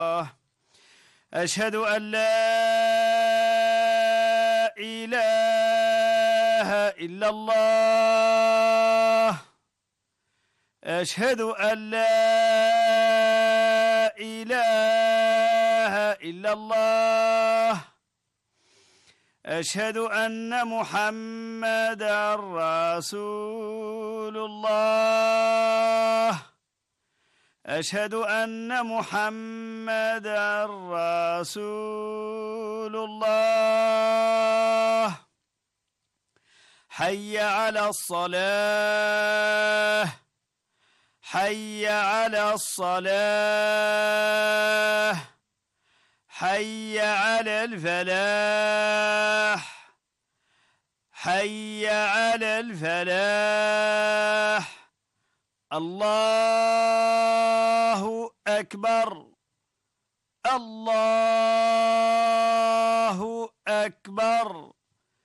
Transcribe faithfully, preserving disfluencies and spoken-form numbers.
أشهد أن لا إله إلا الله. أشهد أن لا إله إلا الله. أشهد أن محمدًا رسول الله. أشهد أن محمدًا رسول الله. حي على الصلاة. حي على الصلاة. حي على الفلاح. حي على الفلاح. الله أكبر. الله أكبر.